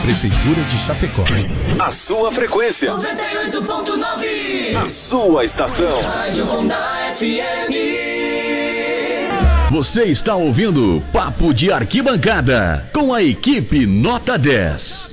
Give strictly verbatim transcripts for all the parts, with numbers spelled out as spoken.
Prefeitura de Chapecó. A sua frequência. noventa e oito ponto nove. A sua estação. Rádio Honda F M. Você está ouvindo Papo de Arquibancada com a equipe Nota dez.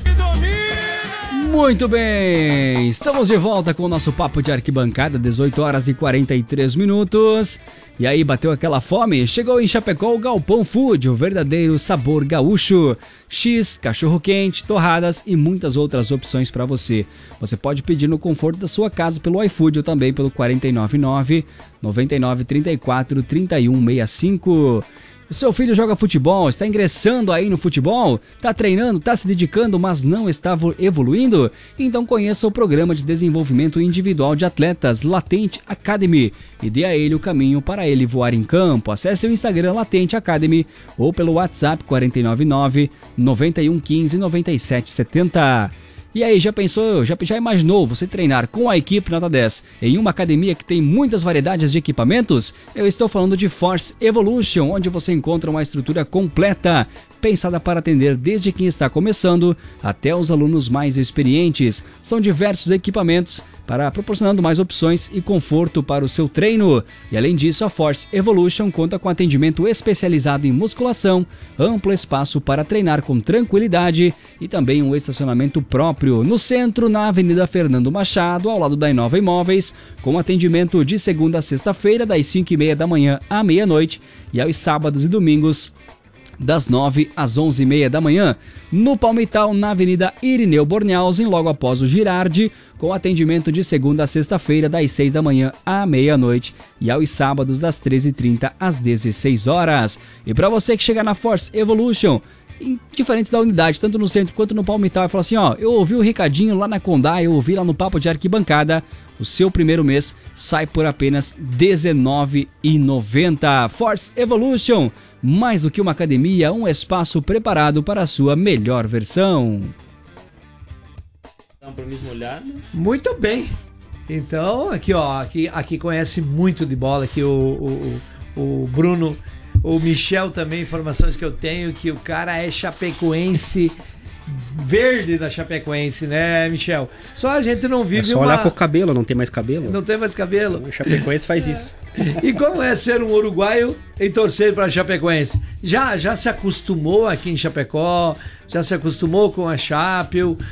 Muito bem, estamos de volta com o nosso Papo de Arquibancada, dezoito horas e quarenta e três minutos. E aí, bateu aquela fome? Chegou em Chapecó o Galpão Food, o verdadeiro sabor gaúcho. X, cachorro-quente, torradas e muitas outras opções para você. Você pode pedir no conforto da sua casa pelo iFood ou também pelo quatro nove nove, nove nove três quatro, três um seis cinco. O seu filho joga futebol, está ingressando aí no futebol, está treinando, está se dedicando, mas não está evoluindo? Então conheça o programa de desenvolvimento individual de atletas Latente Academy e dê a ele o caminho para ele voar em campo. Acesse o Instagram Latente Academy ou pelo WhatsApp quatro nove nove, nove um um cinco, nove sete sete zero. E aí, já pensou, já, já imaginou você treinar com a equipe Nota dez em uma academia que tem muitas variedades de equipamentos? Eu estou falando de Force Evolution, onde você encontra uma estrutura completa, pensada para atender desde quem está começando até os alunos mais experientes. São diversos equipamentos para proporcionando mais opções e conforto para o seu treino. E além disso, a Force Evolution conta com atendimento especializado em musculação, amplo espaço para treinar com tranquilidade e também um estacionamento próprio. No centro, na Avenida Fernando Machado, ao lado da Inova Imóveis, com atendimento de segunda a sexta-feira, das cinco e meia da manhã à meia-noite e aos sábados e domingos, das nove às onze e meia da manhã, no Palmital, na Avenida Irineu Bornhausen, logo após o Girardi, com atendimento de segunda a sexta-feira, das seis da manhã à meia-noite e aos sábados, das treze e trinta às dezesseis horas. E para você que chegar na Force Evolution, em diferentes da unidade, tanto no centro quanto no Palmital, e fala assim, ó, eu ouvi o recadinho lá na Condá, eu ouvi lá no Papo de Arquibancada, o seu primeiro mês sai por apenas dezenove reais e noventa centavos. Force Evolution, mais do que uma academia, um espaço preparado para a sua melhor versão. Para o mesmo lado. Muito bem. Então, aqui ó, aqui, aqui conhece muito de bola, aqui o, o, o Bruno, o Michel também, informações que eu tenho, que o cara é chapecoense, verde da Chapecoense, né, Michel? Só a gente não vive é só uma... olhar pro cabelo, não tem mais cabelo. Não tem mais cabelo. O Chapecoense faz é. isso. E como é ser um uruguaio e torcer para a Chapecoense? Já, já se acostumou aqui em Chapecó? Já se acostumou com a Chape? Ou,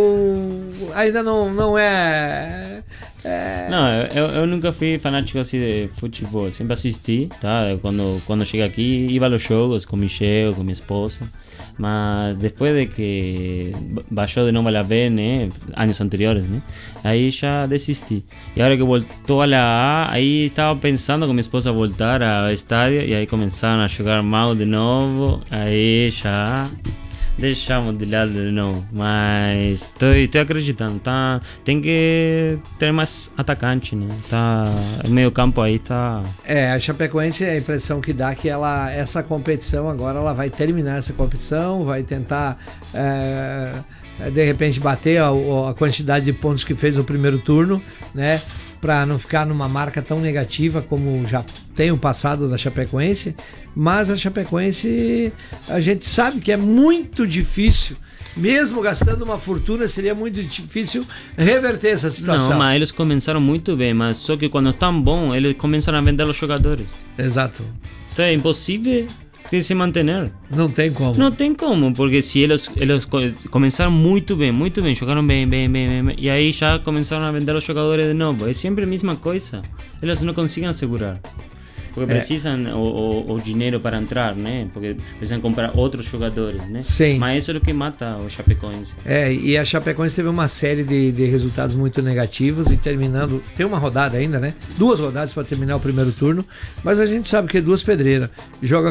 ou ainda não, não é... é... Não, eu, eu nunca fui fanático assim de futebol. Sempre assisti, tá? Quando, quando cheguei aqui, ia aos jogos com Michel, com minha esposa. Mas depois de que baixou de novo a B, né, anos anteriores, né, aí já desisti. E agora que voltou a A, aí estava pensando com minha esposa voltar ao estádio e aí começaram a jogar mal de novo, aí já deixamos de lado de novo. Mas estou acreditando, tá? Tem que ter mais atacante, né? Tá, o meio campo aí tá... É, a Chapecoense, a impressão que dá que ela, essa competição agora, ela vai terminar essa competição, vai tentar é, de repente bater a, a quantidade de pontos que fez no primeiro turno, né? Para não ficar numa marca tão negativa como já tem o passado da Chapecoense. Mas a Chapecoense, a gente sabe que é muito difícil, mesmo gastando uma fortuna, seria muito difícil reverter essa situação. Não, mas eles começaram muito bem, mas só que quando estão bom, eles começaram a vender os jogadores. Exato. Então é impossível que se manter. Não tem como. Não tem como, porque se eles, eles começaram muito bem, muito bem, jogaram bem, bem, bem, bem, e aí já começaram a vender os jogadores de novo. É sempre a mesma coisa. Eles não conseguem assegurar. Porque É. precisam o, o, o dinheiro para entrar, né? Porque precisam comprar outros jogadores, né? Sim. Mas isso é o que mata o Chapecoense. É, e a Chapecoense teve uma série de, de resultados muito negativos e terminando, tem uma rodada ainda, né? Duas rodadas para terminar o primeiro turno, mas a gente sabe que é duas pedreiras. Joga